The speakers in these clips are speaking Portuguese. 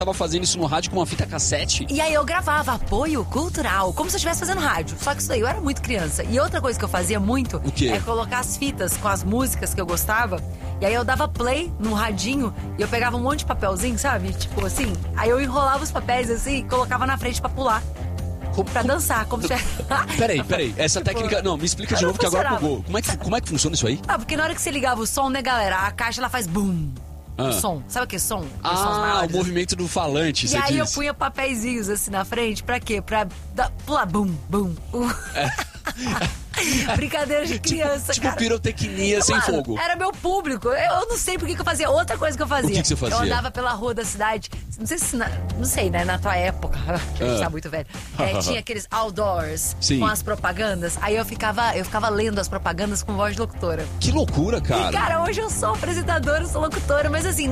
tava fazendo isso no rádio com uma fita cassete. E aí eu gravava apoio cultural, como se eu estivesse fazendo rádio. Só que isso daí eu era muito criança. E outra coisa que eu fazia muito O quê? é colocar as fitas com as músicas que eu gostava. E aí eu dava play no radinho e eu pegava um monte de papelzinho, sabe? Tipo assim. Aí eu enrolava os papéis assim e colocava na frente pra pular. Pra dançar, como se... Peraí. Essa técnica... Não, me explica de novo que agora bugou. Como é que funciona isso aí? Ah, porque na hora que você ligava o som, né, galera? A caixa, ela faz boom. O som. Sabe o que é som? O movimento do falante, você diz. E aí eu punha papeizinhos assim na frente, pra quê? Pra pular bum, bum. Brincadeira de criança, tipo cara. Pirotecnia sem fogo. Era meu público. Eu não sei por que eu fazia. Outra coisa que eu fazia. O que você fazia? Eu andava pela rua da cidade. Não sei se... Não sei, né? Na tua época. A gente tá muito velho. Tinha aqueles outdoors. Sim. Com as propagandas. Aí eu ficava lendo as propagandas com voz de locutora. Que loucura, cara. E, cara, hoje eu sou apresentadora, eu sou locutora. Mas assim,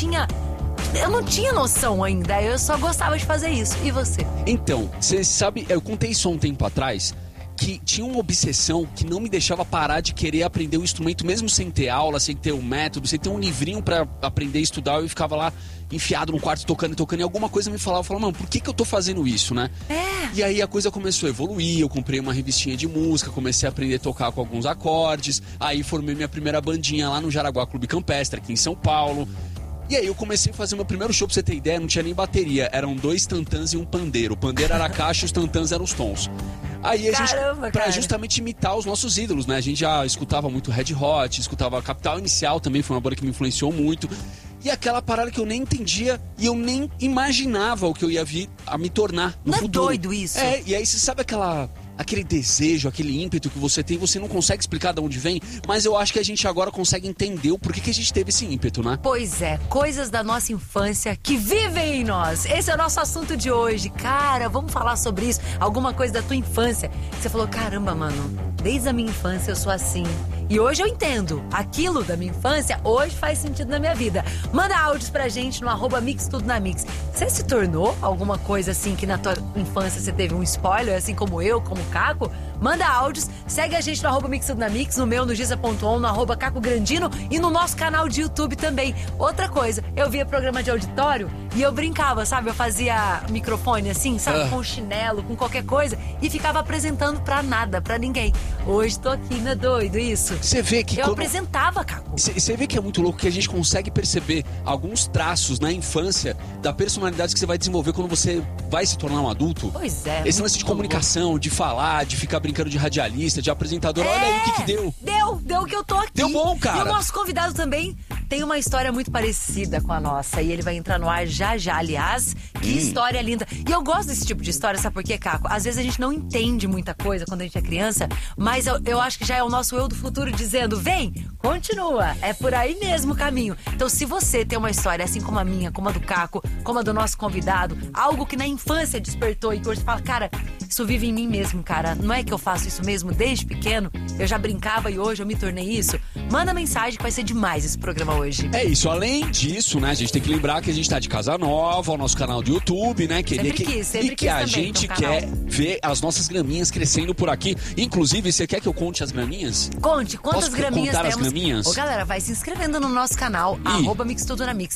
eu não tinha noção ainda. Eu só gostava de fazer isso. E você? Então, você sabe... Eu contei isso há um tempo atrás... que tinha uma obsessão que não me deixava parar de querer aprender o instrumento, mesmo sem ter aula, sem ter um método, sem ter um livrinho pra aprender a estudar. Eu ficava lá enfiado no quarto tocando, e alguma coisa me falava, mano, por que eu tô fazendo isso, né? E aí a coisa começou a evoluir, eu comprei uma revistinha de música, comecei a aprender a tocar com alguns acordes, aí formei minha primeira bandinha lá no Jaraguá Clube Campestre, aqui em São Paulo. E aí eu comecei a fazer meu primeiro show, pra você ter ideia, não tinha nem bateria, eram 2 tantãs e um pandeiro. O pandeiro era a caixa e os tantãs eram os tons. Aí a gente, pra justamente imitar os nossos ídolos, né? A gente já escutava muito Red Hot, escutava Capital Inicial também, foi uma banda que me influenciou muito. E aquela parada que eu nem entendia e eu nem imaginava o que eu ia vir a me tornar no futuro. Não é doido isso? E aí você sabe aquele desejo, aquele ímpeto que você tem, você não consegue explicar de onde vem, mas eu acho que a gente agora consegue entender o porquê que a gente teve esse ímpeto, né? Pois é, coisas da nossa infância que vivem em nós. Esse é o nosso assunto de hoje. Cara, vamos falar sobre isso. Alguma coisa da tua infância que você falou, caramba, mano, desde a minha infância eu sou assim. E hoje eu entendo. Aquilo da minha infância hoje faz sentido na minha vida. Manda áudios pra gente no @mixtudonamix. Você se tornou alguma coisa assim que na tua infância você teve um spoiler, assim como eu, como Caco? Manda áudios, segue a gente no @mixtudonamix, no meu, no Giza.on, no @Caco Grandino e no nosso canal de YouTube também. Outra coisa, eu via programa de auditório e eu brincava, sabe? Eu fazia microfone assim, sabe? Com chinelo, com qualquer coisa e ficava apresentando pra nada, pra ninguém. Hoje tô aqui, não é doido isso? Você vê que eu apresentava, Caco. Você vê que é muito louco que a gente consegue perceber alguns traços na infância da personalidade que você vai desenvolver quando você vai se tornar um adulto. Pois é. Esse lance de comunicação, de falar, de ficar brincando de radialista, de apresentador. Olha aí o que deu. Deu que eu tô aqui. Deu bom, cara. E o nosso convidado também tem uma história muito parecida com a nossa. E ele vai entrar no ar já. Aliás, que história linda. E eu gosto desse tipo de história, sabe por quê, Caco? Às vezes a gente não entende muita coisa quando a gente é criança, mas eu acho que já é o nosso eu do futuro dizendo, vem, continua, é por aí mesmo o caminho. Então se você tem uma história assim como a minha, como a do Caco, como a do nosso convidado, algo que na infância despertou e que hoje você fala, cara, isso vive em mim mesmo, cara. Não é que eu faço isso mesmo desde pequeno? Eu já brincava e hoje eu me tornei isso? Manda mensagem que vai ser demais esse programa hoje. É isso, além disso, né, a gente tem que lembrar que a gente tá de casa nova, o nosso canal do YouTube, né, sempre que a também, gente quer ver as nossas graminhas crescendo por aqui. Inclusive, você quer que eu conte as graminhas? Conte, quantas graminhas contar temos? As graminhas? Ô, galera, vai se inscrevendo no nosso canal, @mixtudonamix,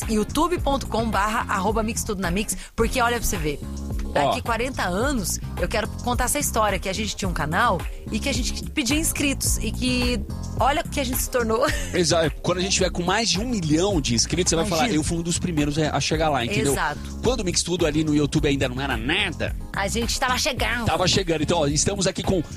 youtube.com/mixtudonamix, porque olha pra você ver, daqui 40 anos, eu quero contar essa história, que a gente tinha um canal e que a gente pedia inscritos e que, olha o que a gente se tornou. Exato, quando a gente tiver com mais de 1 milhão de inscritos, você vai falar, eu fui um dos primeiros a chegar lá, entendeu? Exato. Quando o Mix Tudo ali no YouTube ainda não era nada, a gente tava chegando. Então, ó, estamos aqui com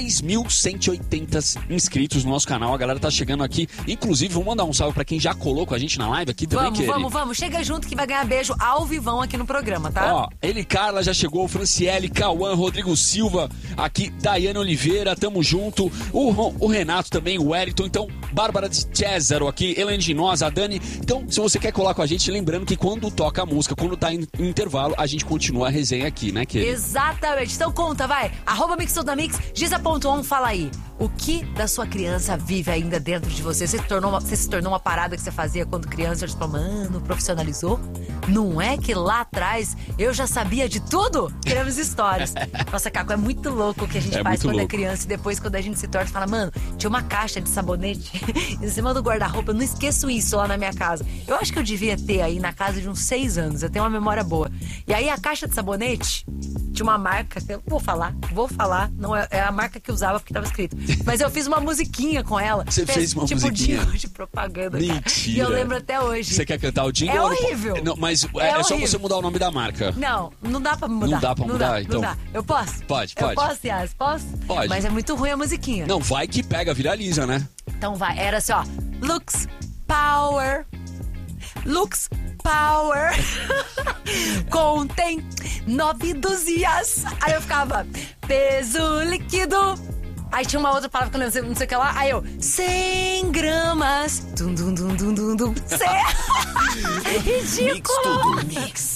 3.180 inscritos no nosso canal, a galera tá chegando aqui. Inclusive, vamos mandar um salve pra quem já colou com a gente na live aqui também, Vamos, chega junto que vai ganhar beijo ao vivão aqui no programa, tá? Ó, ele, Carla, já chegou, Franciele, Cauã, Rodrigo Silva, aqui, Daiane Oliveira, tamo junto, o Renato também, o Wellington, então, Bárbara de Césaro aqui, Helene Ginosa, a Dani. Então, se você quer colar com a gente, lembrando que quando toca a música, quando tá em intervalo, a gente continua a resenha aqui, né, querido? Exatamente, então conta, vai, @mixtudonamix, Giza.on, fala aí. O que da sua criança vive ainda dentro de você? Você se tornou uma parada que você fazia quando criança, você falou, mano, profissionalizou? não é que lá atrás eu já sabia de tudo? Criamos stories. Nossa, Caco, é muito louco o que a gente faz quando é criança e depois quando a gente se torna, fala, mano, tinha uma caixa de sabonete em cima do guarda-roupa, eu não esqueço isso lá na minha casa. Eu acho que eu devia ter aí na casa de uns 6 anos, eu tenho uma memória boa. E aí a caixa de sabonete tinha uma marca, que eu vou falar, não é a marca que usava porque tava escrito. Mas eu fiz uma musiquinha com ela. Você fez uma tipo musiquinha? Tipo de propaganda, Mentira. cara. E eu lembro até hoje. Você quer cantar o jingle? É horrível. Não, mas é só você mudar o nome da marca. Não dá pra mudar. Não dá pra mudar, então. Não dá. Eu posso? Pode. Eu posso, Yas? Posso? Pode. Mas é muito ruim a musiquinha. Não, vai que pega, viraliza, né? Então vai, era assim, ó. Looks, power. Looks, power. Contém 9 dúzias. Aí eu ficava, peso líquido. Aí tinha uma outra palavra que eu não sei o que lá. Aí eu, 100 gramas. Dum, dum, dum, dum, dum, dum. Ridículo. Mix tudo, mix.